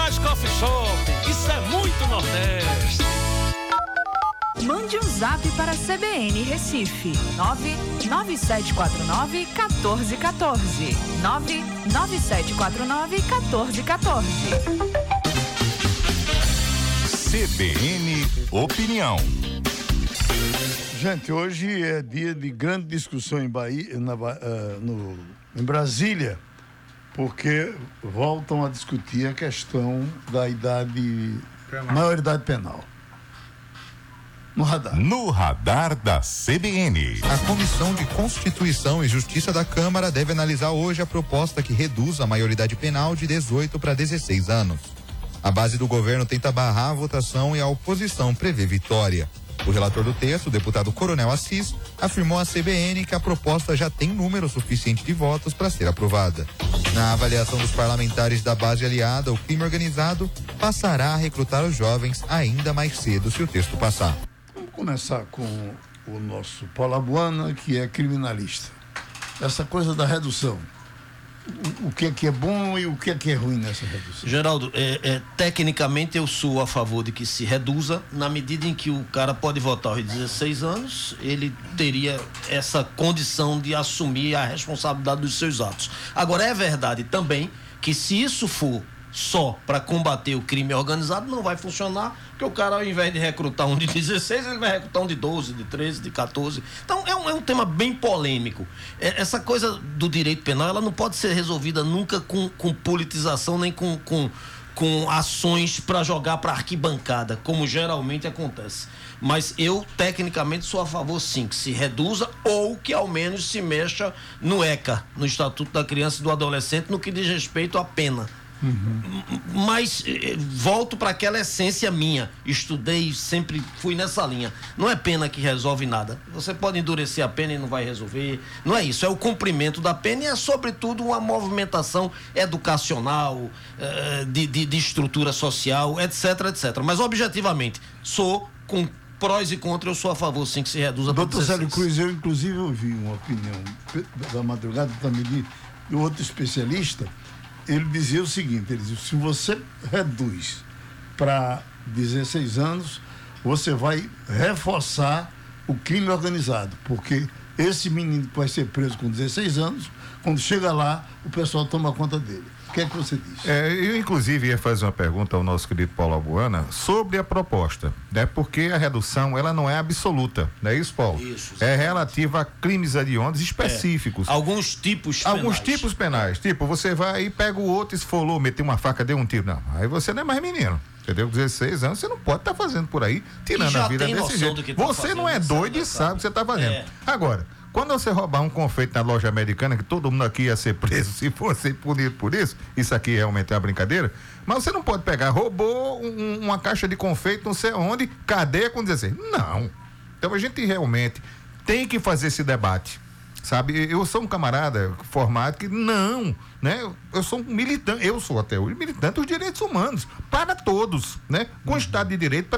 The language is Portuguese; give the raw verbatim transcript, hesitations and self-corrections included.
Village Coffee Shop, isso é muito Nordeste. Mande um zap para a C B N Recife, nove nove sete quatro nove um quatro um quatro, nove nove sete quatro nove um quatro um quatro. C B N Opinião. Gente, hoje é dia de grande discussão em, Bahia, na, uh, no, em Brasília, porque voltam a discutir a questão da idade, penal. maioridade penal. No radar. No radar da C B N. A Comissão de Constituição e Justiça da Câmara deve analisar hoje a proposta que reduz a maioridade penal de dezoito para dezesseis anos. A base do governo tenta barrar a votação e a oposição prevê vitória. O relator do texto, o deputado Coronel Assis, afirmou à C B N que a proposta já tem número suficiente de votos para ser aprovada. Na avaliação dos parlamentares da base aliada, o crime organizado passará a recrutar os jovens ainda mais cedo se o texto passar. Vamos começar com o nosso Paulo Abuana, que é criminalista. Essa coisa da redução. O, o que é que é bom e o que é que é ruim nessa redução? Geraldo, é, é, tecnicamente eu sou a favor de que se reduza, na medida em que o cara pode votar aos dezesseis anos, ele teria essa condição de assumir a responsabilidade dos seus atos. Agora, é verdade também que se isso for só para combater o crime organizado, não vai funcionar, porque o cara, ao invés de recrutar um de dezesseis, ele vai recrutar um de doze, de treze, de quatorze. Então é um, é um tema bem polêmico. É, essa coisa do direito penal, ela não pode ser resolvida nunca com, com politização, nem com, com, com ações para jogar para arquibancada, como geralmente acontece. Mas eu, tecnicamente, sou a favor, sim, que se reduza ou que ao menos se mexa no ECA, no Estatuto da Criança e do Adolescente, no que diz respeito à pena. Uhum. Mas eh, volto para aquela essência minha. Estudei, sempre fui nessa linha. Não é pena que resolve nada. Você pode endurecer a pena e não vai resolver. Não é isso, é o cumprimento da pena e é sobretudo uma movimentação educacional, eh, de, de, de estrutura social, etc, etcétera. Mas objetivamente, sou com prós e contras, eu sou a favor sim que se reduza. Doutor Célio Cruz, eu inclusive ouvi uma opinião da madrugada também de, de outro especialista. Ele dizia o seguinte, ele dizia, se você reduz para dezesseis anos, você vai reforçar o crime organizado, porque esse menino que vai ser preso com dezesseis anos, quando chega lá, o pessoal toma conta dele. O que é que você diz? É, eu, inclusive, ia fazer uma pergunta ao nosso querido Paulo Abuana sobre a proposta, né? Porque a redução, ela não é absoluta, não é isso, Paulo? Isso. É relativa a crimes hediondos específicos. É. Alguns tipos penais. Alguns tipos penais. Tipo, você vai e pega o outro, esfolou, meteu uma faca, deu um tiro. Não, aí você não é mais menino. Entendeu? dezesseis anos, você não pode estar tá fazendo por aí, tirando a vida desse jeito. Que tá você não é doido e sabe o que você está fazendo. É. Agora, quando você roubar um confeito na loja americana, que todo mundo aqui ia ser preso se fosse punido por isso, isso aqui realmente é uma brincadeira, mas você não pode pegar, roubou um, uma caixa de confeito, não sei onde, cadeia com dezesseis. Não. Então a gente realmente tem que fazer esse debate. Sabe, eu sou um camarada formado que não, né? Eu sou um militante, eu sou até hoje militante dos direitos humanos, para todos, né? Com o Estado de Direito,